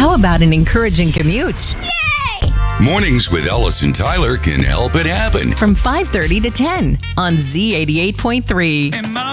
How about an encouraging commute? Mornings with Ellis and Tyler can help it happen. From 5:30 to 10 on Z88.3.